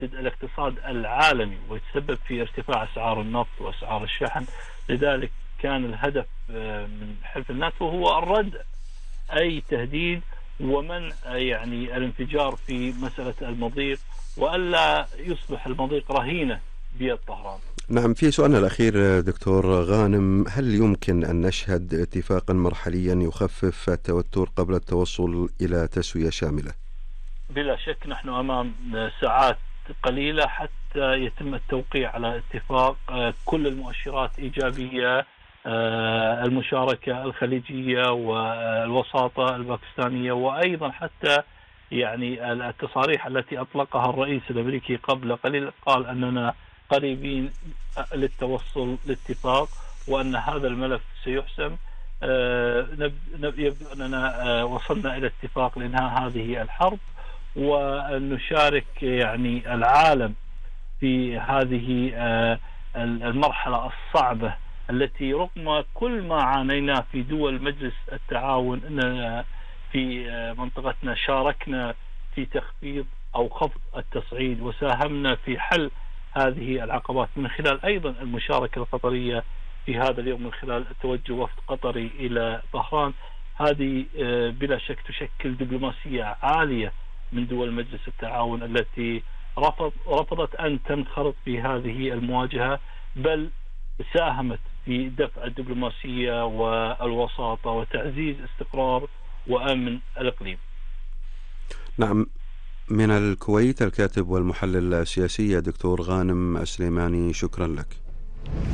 الاقتصاد العالمي ويتسبب في ارتفاع أسعار النفط وأسعار الشحن. لذلك كان الهدف من حلف الناتو هو الردع أي تهديد ومنع يعني الانفجار في مسألة المضيق، وألا يصبح المضيق رهينة بيد طهران. نعم، في سؤالنا الأخير دكتور غانم، هل يمكن أن نشهد اتفاقا مرحليا يخفف التوتر قبل التوصل إلى تسوية شاملة؟ بلا شك نحن أمام ساعات قليلة حتى يتم التوقيع على اتفاق. كل المؤشرات إيجابية، المشاركة الخليجية والوساطة الباكستانية، وأيضا حتى يعني التصاريح التي أطلقها الرئيس الأمريكي قبل قليل، قال أننا قريبين للتوصل لاتفاق وأن هذا الملف سيحسم. يبدو أننا وصلنا إلى اتفاق لإنهاء هذه الحرب، ونشارك يعني العالم في هذه المرحلة الصعبة التي رغم كل ما عانينا في دول مجلس التعاون أننا في منطقتنا شاركنا في تخفيض أو خفض التصعيد وساهمنا في حل هذه العقبات من خلال أيضا المشاركة القطرية في هذا اليوم من خلال توجه وفد قطري إلى طهران. هذه بلا شك تشكل دبلوماسية عالية من دول مجلس التعاون التي رفضت أن تنخرط في هذه المواجهة، بل ساهمت في دفع الدبلوماسية والوساطة وتعزيز استقرار وأمن الإقليم. نعم، من الكويت الكاتب والمحلل السياسي دكتور غانم السليماني، شكرا لك.